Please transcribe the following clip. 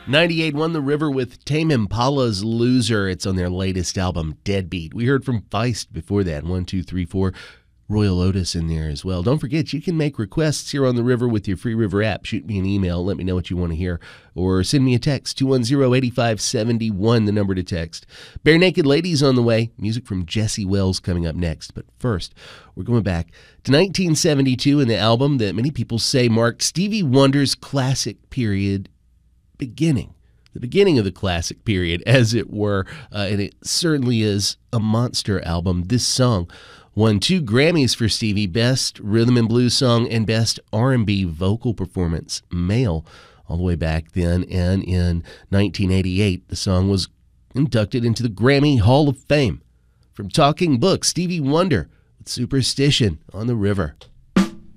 98 won the river with Tame Impala's Loser. It's on their latest album, Deadbeat. We heard from Feist before that, 1, 2, 3, 4. Royal Otis in there as well. Don't forget, you can make requests here on the river with your Free River app. Shoot me an email. Let me know what you want to hear. Or send me a text, 210-8571, the number to text. Bare Naked Ladies on the way. Music from Jesse Wells coming up next. But first, we're going back to 1972 and the album that many people say marked Stevie Wonder's classic period beginning. The beginning of the classic period, as it were. And it certainly is a monster album. This song won 2 Grammys for Stevie, Best Rhythm and Blues Song and Best R&B Vocal Performance, Male, all the way back then. And in 1988, the song was inducted into the Grammy Hall of Fame. From Talking Books, Stevie Wonder with Superstition on the River.